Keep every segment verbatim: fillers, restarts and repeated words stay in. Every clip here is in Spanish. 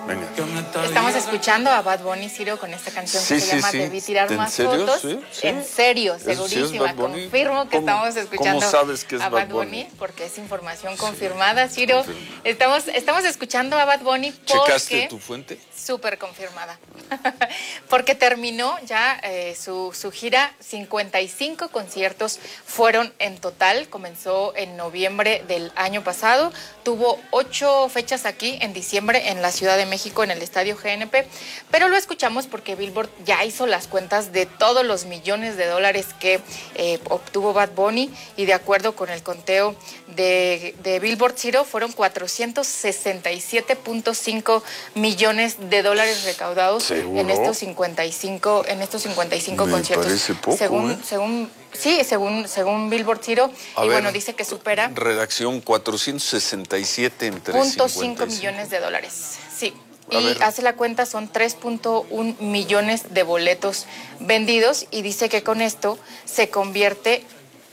Venga. Estamos escuchando a Bad Bunny, Ciro, con esta canción Sí, que se sí, llama sí. Debí tirar ¿En más serio? fotos. Sí, sí. En serio, Eso sí es segurísima. Bad Bunny. Confirmo que ¿Cómo- estamos escuchando cómo sabes que es a Bad Bad Bunny? Bunny, porque es información confirmada, Ciro. Confirmado. Estamos, estamos escuchando a Bad Bunny ¿Checaste porque... tu fuente? Súper confirmada. Porque terminó ya eh, su, su gira, cincuenta y cinco conciertos fueron en total, comenzó en noviembre del año pasado, tuvo ocho fechas aquí en diciembre en la Ciudad de México en el Estadio G N P, pero lo escuchamos porque Billboard ya hizo las cuentas de todos los millones de dólares que eh, obtuvo Bad Bunny y de acuerdo con el conteo de, de Billboard, Ciro, fueron cuatrocientos sesenta y siete punto cinco millones de dólares recaudados ¿Seguro? en estos cincuenta y cinco en estos cincuenta y cinco Me conciertos. parece poco, según ¿eh? según sí, según según Billboard, Ciro, A y ver, bueno, dice que supera redacción cuatrocientos sesenta y siete entre punto cincuenta cinco y cinco. millones de dólares. Sí. A Y ver. hace la cuenta, son tres punto uno millones de boletos vendidos y dice que con esto se convierte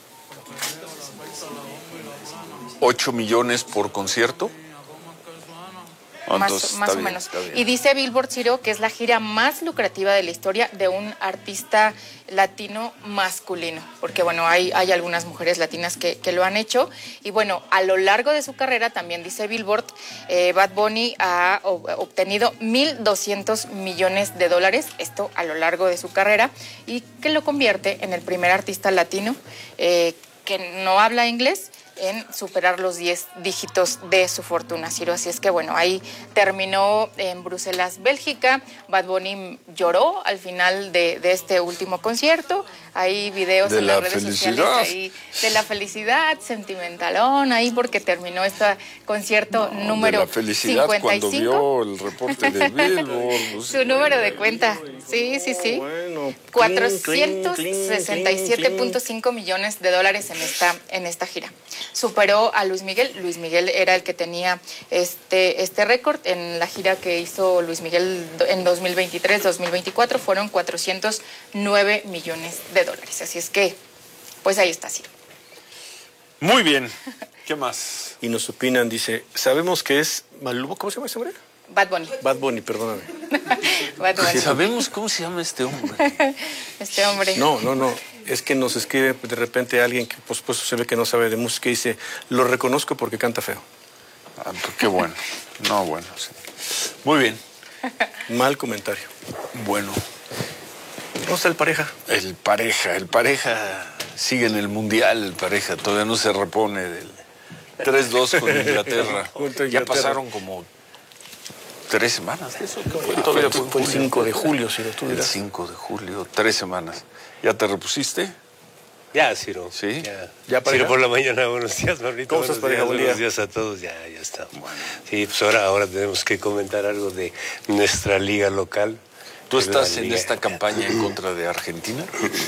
ocho millones por concierto. Ah, más, entonces, más está o bien, menos. está bien. Y dice Billboard, Ciro, que es la gira más lucrativa de la historia de un artista latino masculino, porque bueno, hay, hay algunas mujeres latinas que, que lo han hecho, y bueno, a lo largo de su carrera, también dice Billboard, eh, Bad Bunny ha o, obtenido mil doscientos millones de dólares, esto a lo largo de su carrera, y que lo convierte en el primer artista latino eh, que no habla inglés en superar los diez dígitos de su fortuna, Ciro. Así es que, bueno, ahí terminó en Bruselas, Bélgica. Bad Bunny lloró al final de, de este último concierto. Hay videos De en las la redes felicidad. sociales ahí de la felicidad, sentimentalón, ahí porque terminó este concierto No, número de la felicidad cincuenta y cinco. cuando vio el reporte de Billboard. Pues, Su número de cuenta, sí, sí, sí. Bueno, cuatrocientos sesenta y siete punto cinco millones de dólares en esta, en esta gira. Superó a Luis Miguel. Luis Miguel era el que tenía este, este récord en la gira que hizo Luis Miguel en dos mil veintitrés dos mil veinticuatro. Fueron cuatrocientos nueve millones de dólares. Así es que, pues ahí está, sí. muy bien. ¿Qué más? Y nos opinan, dice, sabemos que es Maluma, ¿cómo se llama ese hombre? Bad Bunny. Bad Bunny, perdóname. Bad Bunny. ¿Sabemos cómo se llama este hombre? Este hombre. No, no, no. Es que nos escribe de repente alguien que, por supuesto, se ve que no sabe de música y dice, lo reconozco porque canta feo. Ah, pues qué bueno. No, bueno, sí. Muy bien. Mal comentario. Bueno, ¿Cómo está el pareja? el pareja, el pareja sigue en el mundial, el pareja todavía no se repone del tres dos con Inglaterra. Contra Ya Inglaterra. pasaron como tres semanas de eso. Fue, Todavía fue, fue el cinco de julio, si lo tú El dirás. cinco de julio, tres semanas. ¿Ya te repusiste? Ya, Ciro. ¿Sí? Ya, ¿Ya, pareja? Ciro, por la mañana, buenos días, Maurito. ¿Cómo estás, buenos pareja? días, Buen buenos día. días a todos. Ya, ya está. Sí, pues ahora, ahora tenemos que comentar algo de nuestra liga local. ¿Tú La estás en liga- esta campaña en contra de Argentina?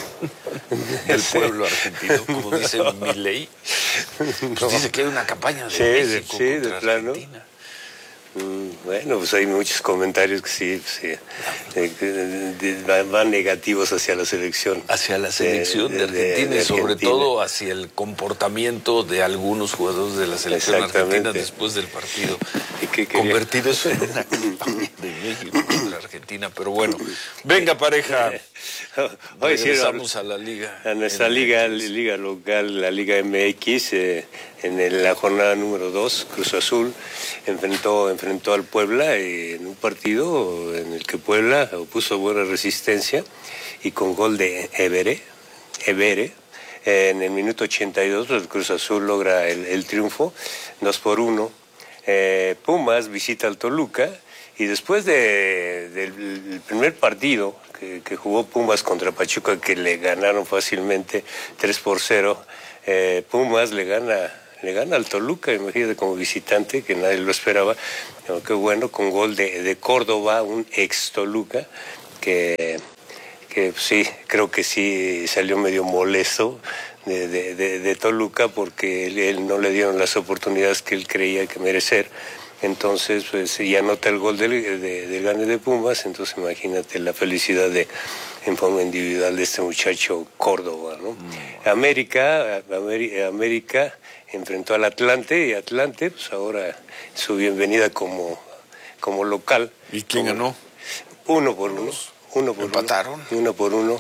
Del pueblo argentino, como dice Milei. Pues dice que hay una campaña de Sí, de- México sí, de contra plano. Argentina. Mm, Bueno, pues hay muchos comentarios que sí, pues, sí, eh, que, de- de- van- van negativos hacia la selección. Hacia la selección de, De- de- Argentina de y sobre Argentina. todo hacia el comportamiento de algunos jugadores de la selección Exactamente. argentina después del partido. ¿Y qué quería? Convertido eso en una campaña de México contra Argentina. Pero bueno, venga pareja, Oye, sí, regresamos a la liga. A nuestra M X. liga, liga local, la Liga M X, eh, en el- la jornada número dos, Cruz Azul enfrentó, enfrentó al Puebla eh, en un partido en el que Puebla opuso buena resistencia y con gol de Evere, Evere eh, en el minuto ochenta y dos el Cruz Azul logra el, el triunfo, dos por uno. Eh, Pumas visita al Toluca y después de, del primer partido que, que jugó Pumas contra Pachuca, que le ganaron fácilmente tres por cero, eh, Pumas le gana, le gana al Toluca, imagínate, como visitante, que nadie lo esperaba. Pero qué bueno, con gol de, de Córdoba, un ex Toluca, que, que sí, creo que sí salió medio molesto de, de, de, de Toluca porque él, él no le dieron las oportunidades que él creía que merecer. Entonces, pues, y anota el gol del, de, del gane de Pumas, entonces imagínate la felicidad de, en forma individual de este muchacho Córdoba, ¿no? Mm. América, América, América enfrentó al Atlante, y Atlante, pues ahora su bienvenida como, como local. ¿Y quién como, ganó? Uno por uno. Uno por ¿Empataron? Uno, uno por uno.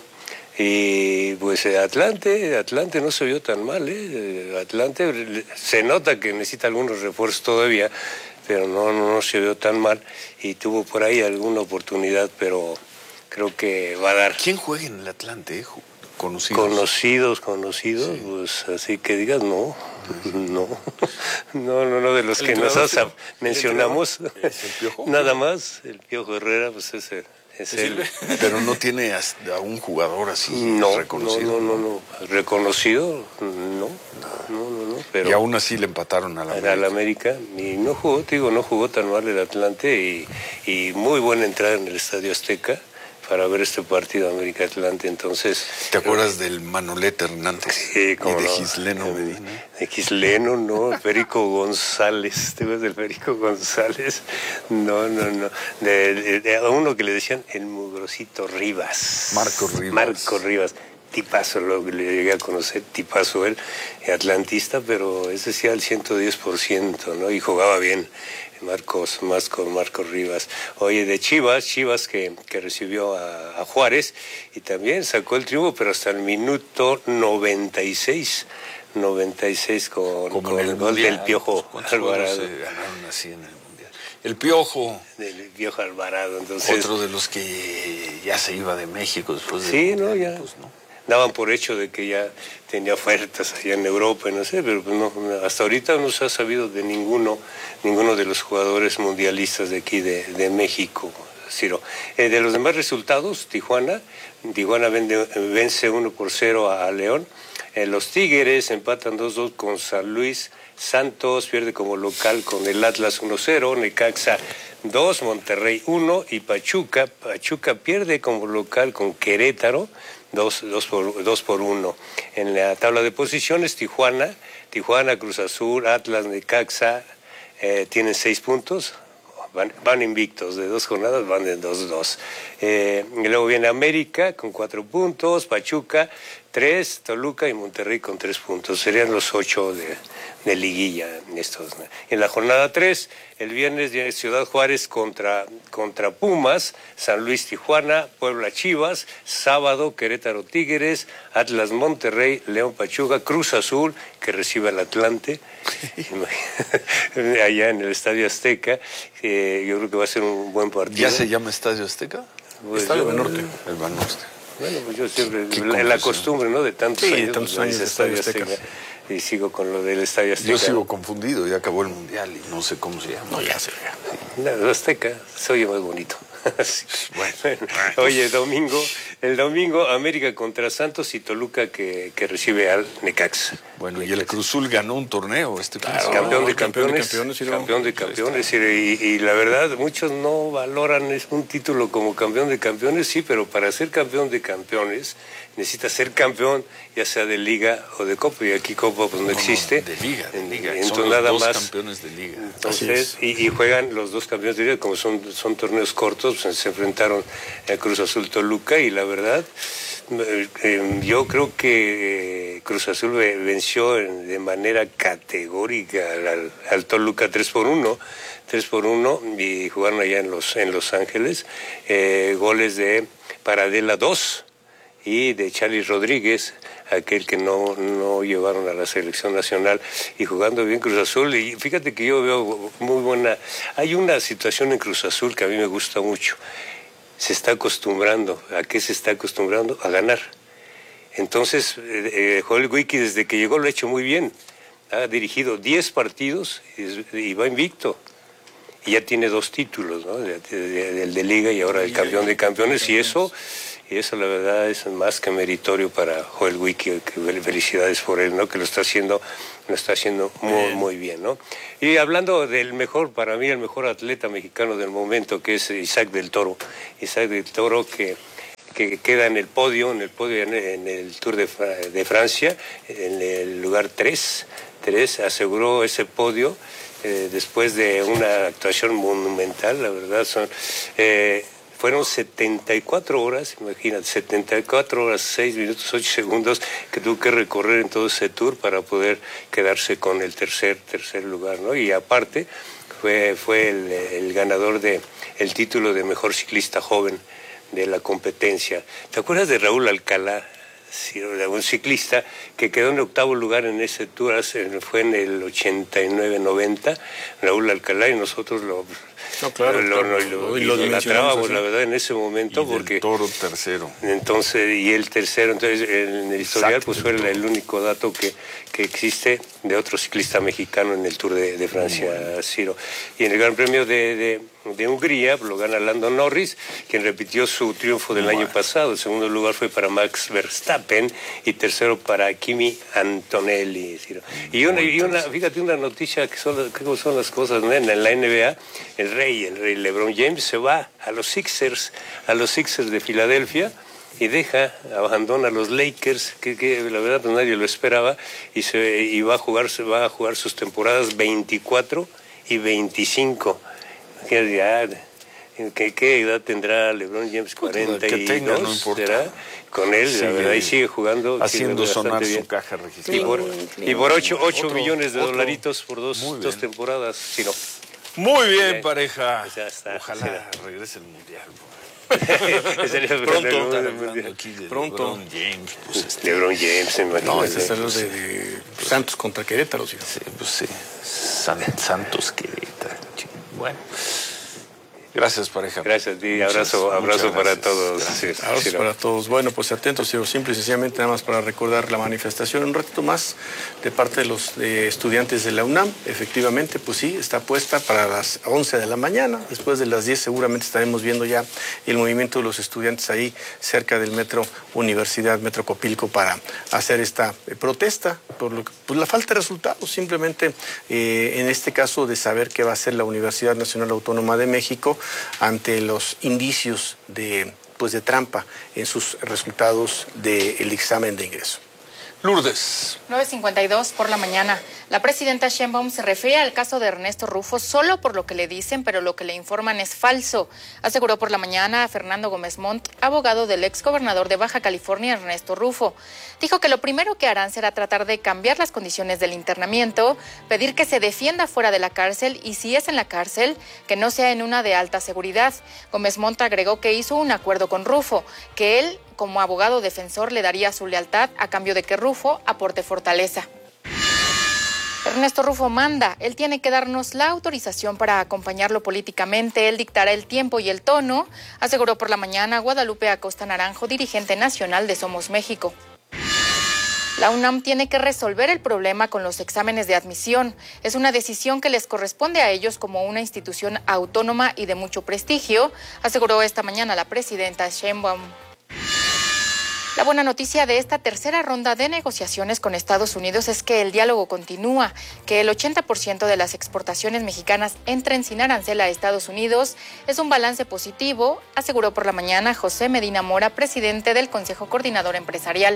Y pues Atlante, Atlante no se vio tan mal, ¿eh? Atlante se nota que necesita algunos refuerzos todavía, pero no, no, no se vio tan mal y tuvo por ahí alguna oportunidad, pero creo que va a dar. ¿Quién juega en el Atlante? Eh? Conocidos. Conocidos, conocidos, sí. Pues así que digas, no, no, no, no, no, de los que nosotros mencionamos, ¿Es el Piojo? Nada más, el Piojo Herrera, pues ese. Es él. Pero no tiene a un jugador así no, reconocido. No, no, no, no. Reconocido, no, no, no, no. Pero y aún así le empataron a la América. A la América. Y no jugó, te digo, no jugó tan mal el Atlante y, y muy buena entrada en el Estadio Azteca para ver este partido América-Atlante. Entonces, ¿te acuerdas del Manolete Hernández? Sí, como y de no. Gisleno Medina. De Gisleno, no, Federico González. ¿Te acuerdas del Federico González? No, no, no. De, de, de, a uno que le decían el Mugrosito Rivas. Marco Rivas. Marco Rivas. Tipazo, lo que le llegué a conocer, tipazo él, atlantista, pero ese sí al ciento diez por ciento, ¿no? Y jugaba bien. Marcos, más con Marcos Rivas. Oye, de Chivas, Chivas que, que recibió a, a Juárez y también sacó el triunfo, pero hasta el minuto noventa y seis, noventa y seis con, con el, el gol mundial, del Piojo Alvarado. Se ganaron así en el mundial. El Piojo. Del Piojo Alvarado, entonces. Otro de los que ya se iba de México después de. Sí, no, ya. Pues, ¿no? Daban por hecho de que ya tenía ofertas allá en Europa, no sé, pero pues no, hasta ahorita no se ha sabido de ninguno, ninguno de los jugadores mundialistas de aquí de, de México, Ciro. Eh, de los demás resultados, Tijuana, Tijuana vende, vence uno por cero a, a León, eh, los Tigres empatan dos dos con San Luis, Santos pierde como local con el Atlas uno cero, Necaxa dos, Monterrey uno y Pachuca, Pachuca pierde como local con Querétaro, Dos, dos, por, dos por uno. En la tabla de posiciones, Tijuana, Tijuana, Cruz Azul, Atlas, Necaxa, eh, tienen seis puntos, van, van invictos, de dos jornadas van de dos dos. Eh, y luego viene América con cuatro puntos, Pachuca, tres, Toluca y Monterrey con tres puntos. Serían los ocho de, de liguilla estos. En la jornada tres, el viernes viene Ciudad Juárez contra, contra Pumas, San Luis Tijuana, Puebla Chivas, sábado Querétaro Tigres, Atlas Monterrey, León Pachuca, Cruz Azul, que recibe al Atlante, allá en el Estadio Azteca. Eh, yo creo que va a ser un buen partido. ¿Ya se llama Estadio Azteca? Pues Estadio yo, Banorte. El Banorte. Bueno, pues yo siempre, la, la costumbre, ¿no? De tantos sí, años, de tantos pues, años de Estadio Azteca. Azteca. Y sigo con lo del Estadio Azteca. Yo sigo confundido, ya acabó el Mundial y no sé cómo se llama. No, ya se ve. No, Azteca se oye más bonito. Bueno, oye, domingo, el domingo América contra Santos y Toluca que, que recibe al Necaxa. Bueno, y el Cruzul ganó un torneo este claro, campeón, de campeones, campeón de campeones, campeón de campeones, y, y, y la verdad muchos no valoran es un título como campeón de campeones, sí, pero para ser campeón de campeones necesita ser campeón ya sea de liga o de copa, y aquí copa pues no, no existe. No, de liga, de liga. Entonces, son nada los dos más, campeones de liga. Entonces, y, y juegan los dos campeones de liga, como son, son torneos cortos, pues, se enfrentaron a Cruz Azul Toluca, y la verdad, eh, eh, yo creo que Cruz Azul venció de manera categórica al, al Toluca tres por uno, tres por uno, y jugaron allá en Los, en Los Ángeles, eh, goles de Paradela dos, y de Charly Rodríguez, aquel que no, no llevaron a la selección nacional, y jugando bien Cruz Azul. Y fíjate que yo veo muy buena, hay una situación en Cruz Azul que a mí me gusta mucho, se está acostumbrando, ¿a qué se está acostumbrando? A ganar. Entonces, eh, Joel Wiki desde que llegó lo ha hecho muy bien, ha dirigido diez partidos y, y va invicto. Y ya tiene dos títulos, ¿no? El de, de, de Liga y ahora el campeón de campeones, y eso... Y eso la verdad es más que meritorio para Joel Wiki, que felicidades por él, ¿no? Que lo está haciendo, lo está haciendo muy, bien. muy bien, ¿no? Y hablando del mejor, para mí el mejor atleta mexicano del momento, que es Isaac del Toro. Isaac del Toro que, que queda en el podio, en el podio en el, en el Tour de, de Francia, en el lugar tres, tres aseguró ese podio eh, después de una actuación monumental, la verdad son... Eh, Fueron setenta y cuatro horas, imagínate, setenta y cuatro horas, seis minutos, ocho segundos que tuvo que recorrer en todo ese tour para poder quedarse con el tercer, tercer lugar, ¿no? Y aparte, fue, fue el, el ganador de el título de mejor ciclista joven de la competencia. ¿Te acuerdas de Raúl Alcalá? Sí, un ciclista que quedó en octavo lugar en ese tour, fue en el ochenta y nueve noventa, Raúl Alcalá, y nosotros lo, no, claro, lo, claro, lo, lo, lo idolatrábamos, la verdad, en ese momento. Y porque del Toro tercero. Entonces, y el tercero, entonces en el historial, Exacto, pues fue el, el único dato que, que existe de otro ciclista mexicano en el Tour de, de Francia, bueno. Ciro. Y en el Gran Premio de, de, de Hungría lo gana Lando Norris, quien repitió su triunfo del bueno. año pasado. El segundo lugar fue para Max Verstappen y tercero para Kimi Antonelli, Ciro. Y una, y una, fíjate, una noticia que son, que son las cosas, ¿no? En la N B A, el rey, el rey LeBron James se va a los Sixers, a los Sixers de Filadelfia, y deja, abandona a los Lakers, que, que la verdad pues nadie lo esperaba, y se y va a jugar, se va a jugar sus temporadas veinticuatro y veinticinco. ¿Qué, qué, qué edad tendrá LeBron James? cuarenta y dos, que tenga, no importa. ¿Será? Con él, sigue, la verdad, y sigue jugando. Haciendo sigue sonar bien. Su caja registrada. Y por, y por ocho, ocho millones de otro. dolaritos por dos, dos temporadas, si no. Muy bien, pareja. Ya está. Ojalá regrese el mundial. Pronto, de Pronto. LeBron James. Pues este, LeBron James, imagínate. No, este es el de, de Santos contra Querétaro. Sí, sí pues sí. San, Santos Querétaro. Bueno. Gracias, pareja. Gracias a ti. Abrazo, muchas, abrazo muchas para todos. Gracias. Sí, abrazo sí, para todos. Bueno, pues atentos, Ciro. Simple y sencillamente nada más para recordar la manifestación un ratito más de parte de los de estudiantes de la UNAM. Efectivamente, pues sí, está puesta para las once de la mañana. Después de las diez seguramente estaremos viendo ya el movimiento de los estudiantes ahí cerca del Metro Universidad, Metro Copilco, para hacer esta eh, protesta por lo que, pues, la falta de resultados. Simplemente, eh, en este caso, de saber qué va a hacer la Universidad Nacional Autónoma de México ante los indicios de, pues, de trampa en sus resultados del examen de ingreso. Lourdes. nueve cincuenta y dos por la mañana. La presidenta Sheinbaum se refiere al caso de Ernesto Rufo solo por lo que le dicen, pero lo que le informan es falso. Aseguró por la mañana a Fernando Gómez Montt, abogado del exgobernador de Baja California, Ernesto Rufo. Dijo que lo primero que harán será tratar de cambiar las condiciones del internamiento, pedir que se defienda fuera de la cárcel y, si es en la cárcel, que no sea en una de alta seguridad. Gómez Montt agregó que hizo un acuerdo con Rufo, que él, como abogado defensor, le daría su lealtad a cambio de que Rufo aporte fortaleza. Ernesto Rufo manda, él tiene que darnos la autorización para acompañarlo políticamente, él dictará el tiempo y el tono, aseguró por la mañana Guadalupe Acosta Naranjo, dirigente nacional de Somos México. La UNAM tiene que resolver el problema con los exámenes de admisión. Es una decisión que les corresponde a ellos como una institución autónoma y de mucho prestigio, aseguró esta mañana la presidenta Sheinbaum. La buena noticia de esta tercera ronda de negociaciones con Estados Unidos es que el diálogo continúa, que el ochenta por ciento de las exportaciones mexicanas entren sin arancel a Estados Unidos es un balance positivo, aseguró por la mañana José Medina Mora, presidente del Consejo Coordinador Empresarial.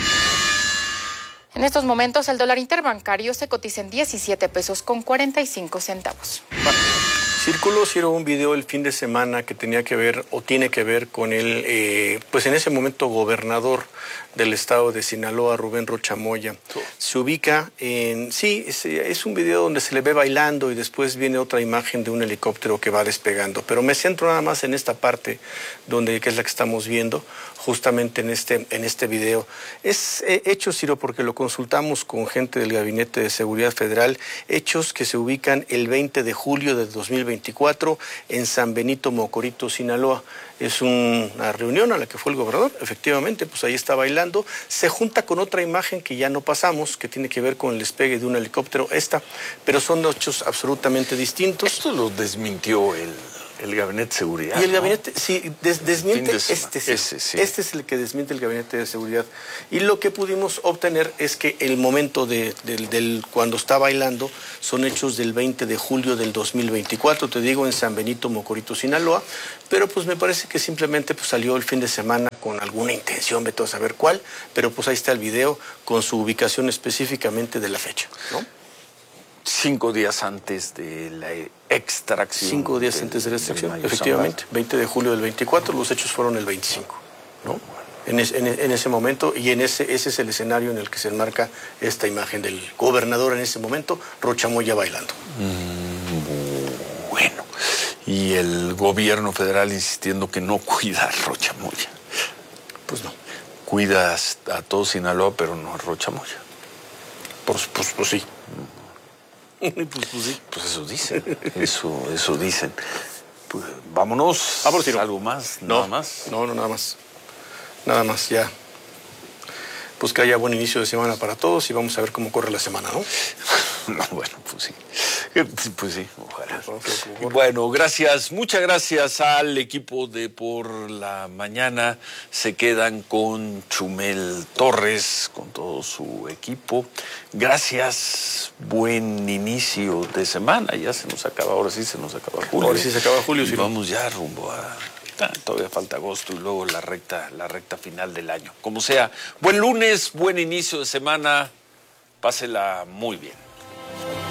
En estos momentos el dólar interbancario se cotiza en diecisiete pesos con cuarenta y cinco centavos. Circuló, Ciro, un video el fin de semana que tenía que ver o tiene que ver con el, eh, pues en ese momento, gobernador del estado de Sinaloa, Rubén Rocha Moya. Se ubica en, sí, es, es un video donde se le ve bailando y después viene otra imagen de un helicóptero que va despegando. Pero me centro nada más en esta parte, donde, que es la que estamos viendo, justamente en este, en este video. Es eh, hecho, Ciro, porque lo consultamos con gente del Gabinete de Seguridad Federal, hechos que se ubican el veinte de julio de dos mil veinticuatro en San Benito, Mocorito, Sinaloa. Es una reunión a la que fue el gobernador, efectivamente, pues ahí está bailando. Se junta con otra imagen que ya no pasamos, que tiene que ver con el despegue de un helicóptero, esta, pero son hechos absolutamente distintos. Esto lo desmintió el... El Gabinete de Seguridad. Y el Gabinete, ¿no? sí, des, desmiente de este, sí. Ese, sí. Este es el que desmiente el Gabinete de Seguridad. Y lo que pudimos obtener es que el momento de, del, del cuando está bailando son hechos del veinte de julio del dos mil veinticuatro, te digo, en San Benito, Mocorito, Sinaloa, pero pues me parece que simplemente pues, salió el fin de semana con alguna intención, vete a saber cuál, pero pues ahí está el video con su ubicación específicamente de la fecha, ¿no? Cinco días antes de la extracción. Cinco días del, antes de la extracción, efectivamente. Zambada. veinte de julio del veinticuatro, los hechos fueron el veinticinco, ¿no? En, es, en, en ese momento, y en ese, ese es el escenario en el que se enmarca esta imagen del gobernador en ese momento, Rocha Moya bailando. Mm. y el gobierno federal insistiendo que no cuida a Rocha Moya. Pues no. Cuida a todo Sinaloa, pero no a Rocha Moya. Pues, pues, pues sí. pues, pues sí. Pues eso dicen, eso, eso dicen. Pues vámonos. Vámonos, Ciro. ¿Algo más? No, ¿Nada más? No, no, nada más. Nada más, ya. Pues que haya buen inicio de semana para todos y vamos a ver cómo corre la semana, ¿no? No, bueno, pues sí. Pues sí, ojalá. Okay, Bueno, gracias, muchas gracias al equipo de Por la Mañana. Se quedan con Chumel Torres, con todo su equipo. Gracias, buen inicio de semana. Ya se nos acaba, ahora sí se nos acaba julio. Ahora sí se acaba julio, y sí. Vamos ya rumbo a... Ah, todavía falta agosto y luego la recta, la recta final del año. Como sea, buen lunes, buen inicio de semana. Pásela muy bien.